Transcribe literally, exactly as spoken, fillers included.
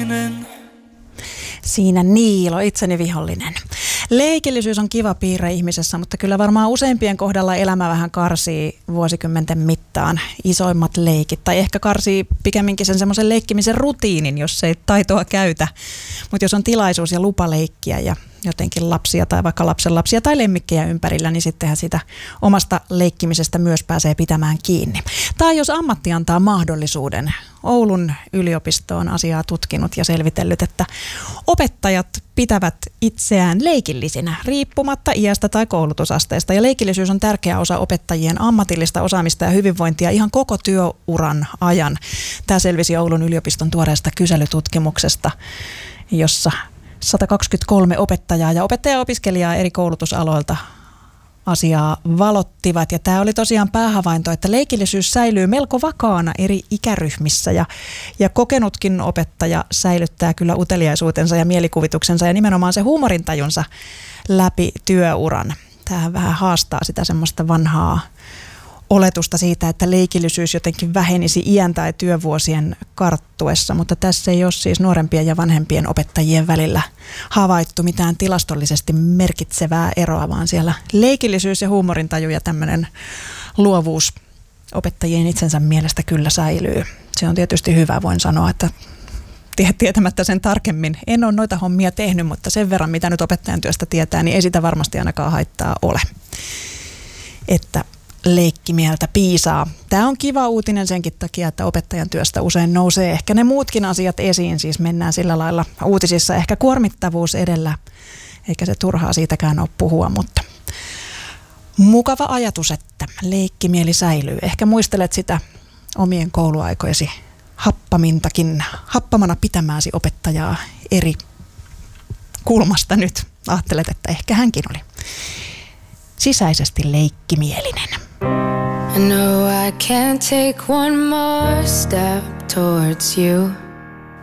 vihollinen. Siinä Niilo, itseni vihollinen. Leikillisyys on kiva piirre ihmisessä, mutta kyllä varmaan useimpien kohdalla elämä vähän karsii vuosikymmenten mittaan isoimmat leikit. Tai ehkä karsii pikemminkin sen semmoisen leikkimisen rutiinin, jos ei taitoa käytä. Mutta jos on tilaisuus ja lupa leikkiä ja jotenkin lapsia tai vaikka lapsenlapsia tai lemmikkejä ympärillä, niin sittenhän sitä omasta leikkimisestä myös pääsee pitämään kiinni. Tai jos ammatti antaa mahdollisuuden. Oulun yliopisto on asiaa tutkinut ja selvitellyt, että opettajat pitävät itseään leikillisinä riippumatta iästä tai koulutusasteesta. Ja leikillisyys on tärkeä osa opettajien ammatillista osaamista ja hyvinvointia ihan koko työuran ajan. Tämä selvisi Oulun yliopiston tuoreesta kyselytutkimuksesta, jossa sata kaksikymmentäkolme opettajaa ja opettaja-opiskelijaa eri koulutusaloilta asiaa valottivat. Ja tämä oli tosiaan päähavainto, että leikillisyys säilyy melko vakaana eri ikäryhmissä ja, ja kokenutkin opettaja säilyttää kyllä uteliaisuutensa ja mielikuvituksensa ja nimenomaan se huumorintajunsa läpi työuran. Tämähän vähän haastaa sitä semmoista vanhaa oletusta siitä, että leikillisyys jotenkin vähenisi iän tai työvuosien karttuessa, mutta tässä ei ole siis nuorempien ja vanhempien opettajien välillä havaittu mitään tilastollisesti merkitsevää eroa, vaan siellä leikillisyys ja huumorintaju ja tämmöinen luovuus opettajien itsensä mielestä kyllä säilyy. Se on tietysti hyvä, voin sanoa, että tietämättä sen tarkemmin. En ole noita hommia tehnyt, mutta sen verran, mitä nyt opettajan työstä tietää, niin ei sitä varmasti ainakaan haittaa ole, että leikkimieltä piisaa. Tämä on kiva uutinen senkin takia, että opettajan työstä usein nousee ehkä ne muutkin asiat esiin, siis mennään sillä lailla uutisissa ehkä kuormittavuus edellä, eikä se turhaa siitäkään ole puhua, mutta mukava ajatus, että leikkimieli säilyy. Ehkä muistelet sitä omien kouluaikojesi happamintakin, happamana pitämääsi opettajaa eri kulmasta nyt. Ajattelet, että ehkä hänkin oli sisäisesti leikkimielinen. I know I can't take one more step towards you.